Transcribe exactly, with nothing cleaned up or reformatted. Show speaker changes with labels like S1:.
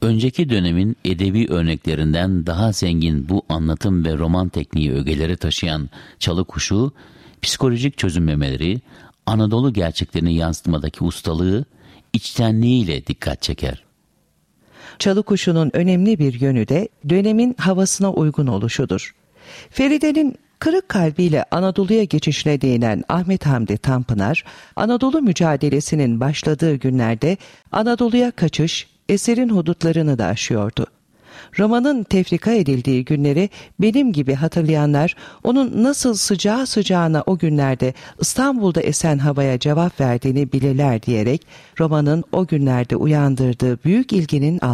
S1: Önceki dönemin edebi örneklerinden daha zengin bu anlatım ve roman tekniği ögeleri taşıyan Çalı Kuşu, psikolojik çözümlemeleri, Anadolu gerçeklerini yansıtmadaki ustalığı, içtenliğiyle dikkat çeker.
S2: Çalı Kuşu'nun önemli bir yönü de dönemin havasına uygun oluşudur. Feride'nin kırık kalbiyle Anadolu'ya geçişine değinen Ahmet Hamdi Tanpınar, Anadolu mücadelesinin başladığı günlerde Anadolu'ya kaçış, eserin hudutlarını da aşıyordu. Romanın tefrika edildiği günleri benim gibi hatırlayanlar onun nasıl sıcağı sıcağına o günlerde İstanbul'da esen havaya cevap verdiğini bilirler diyerek romanın o günlerde uyandırdığı büyük ilginin